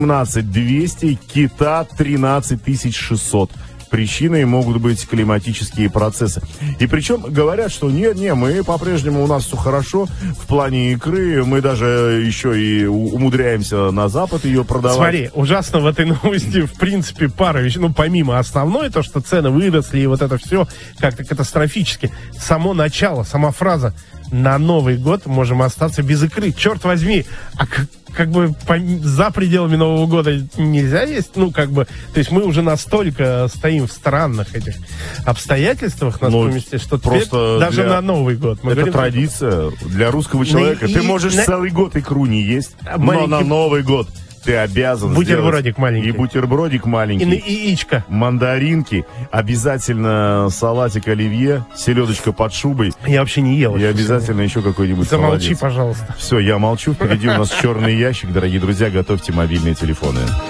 200, кита 13600. Причиной могут быть климатические процессы. И причем говорят, что мы по-прежнему, у нас все хорошо в плане икры, мы даже еще и умудряемся на Запад ее продавать. Смотри, ужасно в этой новости, в принципе, пара вещей. Ну, помимо основной, то, что цены выросли, и вот это все как-то катастрофически. Само начало, сама фраза «на Новый год можем остаться без икры». Черт возьми, а как бы за пределами Нового года нельзя есть? Ну, как бы, то есть мы уже настолько стоим в странных этих обстоятельствах, нас поместили, что просто даже на Новый год. Это говорим, традиция для русского человека. Ты можешь целый год икру не есть, но на Новый год ты обязан бутербродик маленький. И бутербродик маленький. И яичко. Мандаринки. Обязательно салатик оливье, селедочка под шубой. Я вообще не ел. И обязательно еще какой-нибудь Замолчи, пожалуйста. Все, я молчу. Впереди у нас черный ящик. Дорогие друзья, готовьте мобильные телефоны.